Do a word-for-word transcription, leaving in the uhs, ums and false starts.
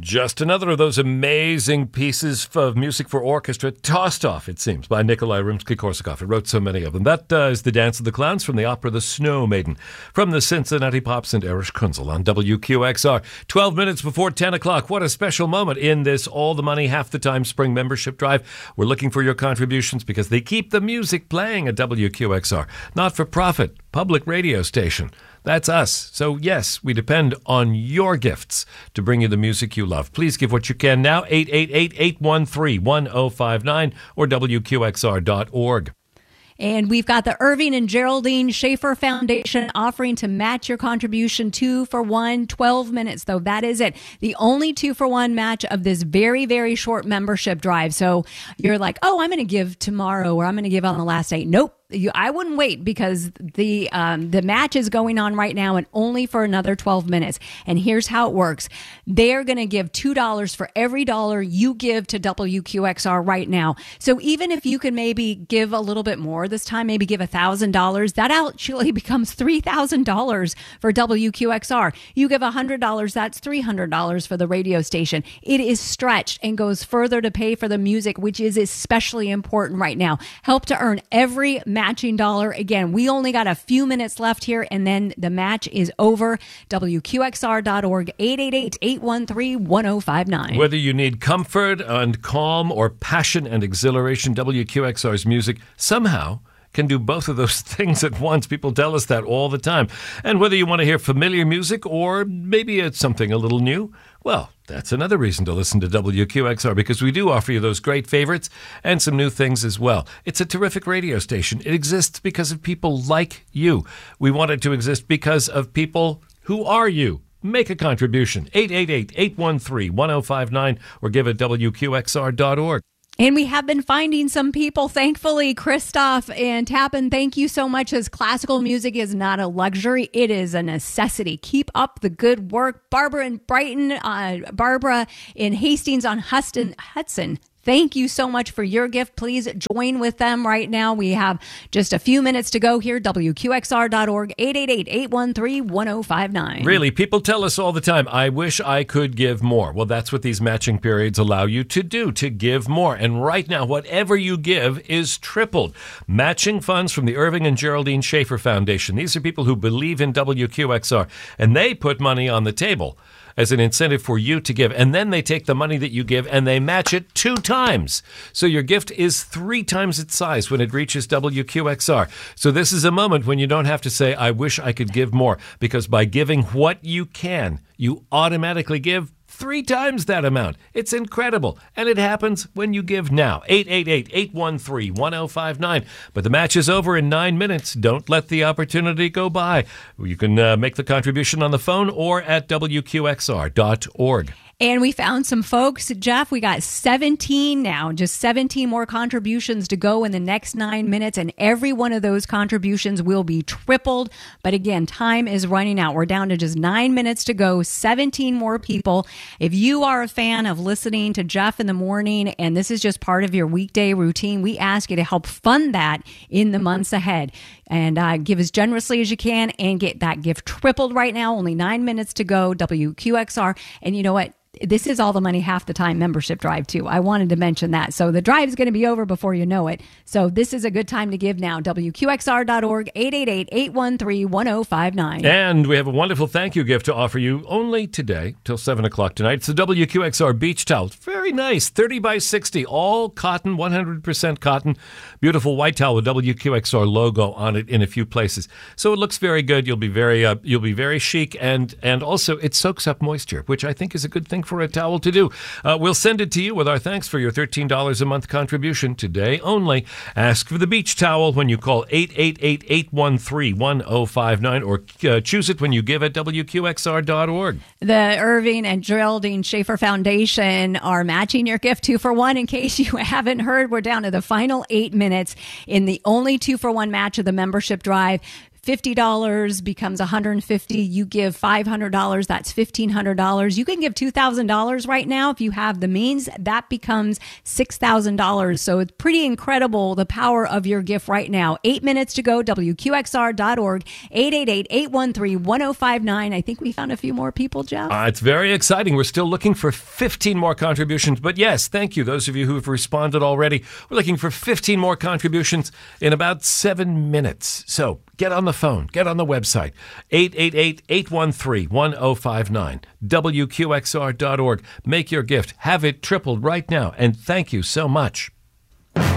Just another of those amazing pieces of music for orchestra, tossed off, it seems, by Nikolai Rimsky-Korsakov. He wrote so many of them. That uh, is the Dance of the Clowns from the opera The Snow Maiden, from the Cincinnati Pops and Erich Kunzel on W Q X R. twelve minutes before ten o'clock. What a special moment in this All the Money, Half the Time spring membership drive. We're looking for your contributions because they keep the music playing at W Q X R. Not-for-profit, public radio station. That's us. So, yes, we depend on your gifts to bring you the music you love. Please give what you can now, eight eight eight, eight one three, one oh five nine or W Q X R dot org. And we've got the Irving and Geraldine Schaefer Foundation offering to match your contribution two for one, twelve minutes, though. That is it. The only two for one match of this very, very short membership drive. So you're like, oh, I'm going to give tomorrow or I'm going to give on the last day. Nope. You, I wouldn't wait because the um, the match is going on right now and only for another twelve minutes. And here's how it works. They're going to give two dollars for every dollar you give to W Q X R right now. So even if you can maybe give a little bit more this time, maybe give one thousand dollars, that actually becomes three thousand dollars for W Q X R. You give one hundred dollars, that's three hundred dollars for the radio station. It is stretched and goes further to pay for the music, which is especially important right now. Help to earn every match. Matching dollar. Again, we only got a few minutes left here and then the match is over. W Q X R dot org, eight eight eight, eight one three, one oh five nine. Whether you need comfort and calm or passion and exhilaration, W Q X R's music somehow can do both of those things at once. People tell us that all the time. And whether you want to hear familiar music or maybe it's something a little new, well, that's another reason to listen to W Q X R because we do offer you those great favorites and some new things as well. It's a terrific radio station. It exists because of people like you. We want it to exist because of people who are you. Make a contribution. eight eight eight, eight one three, one oh five nine or give at W Q X R dot org. And we have been finding some people, thankfully. Christoph and Tappan, thank you so much, as classical music is not a luxury. It is a necessity. Keep up the good work. Barbara in Brighton, uh, Barbara in Hastings on Huston, Hudson. Thank you so much for your gift. Please join with them right now. We have just a few minutes to go here. W Q X R dot org, eight eight eight, eight one three, one oh five nine. Really, people tell us all the time, I wish I could give more. Well, that's what these matching periods allow you to do, to give more. And right now, whatever you give is tripled. Matching funds from the Irving and Geraldine Schaefer Foundation. These are people who believe in W Q X R, and they put money on the table as an incentive for you to give. And then they take the money that you give and they match it two times. So your gift is three times its size when it reaches W Q X R. So this is a moment when you don't have to say, I wish I could give more, because by giving what you can, you automatically give three times that amount. It's incredible. And it happens when you give now. eight eight eight, eight one three, one oh five nine. But the match is over in nine minutes. Don't let the opportunity go by. You can uh, make the contribution on the phone or at W Q X R dot org. And we found some folks. Jeff, we got seventeen now, just seventeen more contributions to go in the next nine minutes. And every one of those contributions will be tripled. But again, time is running out. We're down to just nine minutes to go, seventeen more people. If you are a fan of listening to Jeff in the morning and this is just part of your weekday routine, we ask you to help fund that in the months ahead. And uh, give as generously as you can and get that gift tripled right now. Only nine minutes to go, W Q X R. And you know what? This is All the Money, Half the Time membership drive, too. I wanted to mention that. So the drive is going to be over before you know it. So this is a good time to give now. W Q X R dot org, eight eight eight, eight one three, one oh five nine. And we have a wonderful thank you gift to offer you only today till seven o'clock tonight. It's the W Q X R beach towel. Very nice. thirty by sixty. All cotton, one hundred percent cotton. Beautiful white towel with W Q X R logo on it in a few places. So it looks very good. You'll be very uh, you'll be very chic. And, and also it soaks up moisture, which I think is a good thing for a towel to do. Uh, we'll send it to you with our thanks for your thirteen dollars a month contribution today only. Ask for the beach towel when you call eight eight eight, eight one three, one oh five nine or uh, choose it when you give at W Q X R dot org. The Irving and Geraldine Schaefer Foundation are matching your gift two for one. In case you haven't heard, we're down to the final eight minutes in the only two for one match of the membership drive. fifty dollars becomes one hundred fifty dollars. You give five hundred dollars, that's fifteen hundred dollars. You can give two thousand dollars right now if you have the means. That becomes six thousand dollars. So it's pretty incredible, the power of your gift right now. Eight minutes to go, W Q X R dot org, eight eight eight, eight one three, one oh five nine. I think we found a few more people, Jeff. Uh, it's very exciting. We're still looking for fifteen more contributions. But yes, thank you. Those of you who have responded already, we're looking for fifteen more contributions in about seven minutes. So get on the phone. Get on the website. eight eight eight, eight one three, one oh five nine. W Q X R dot org. Make your gift. Have it tripled right now. And thank you so much.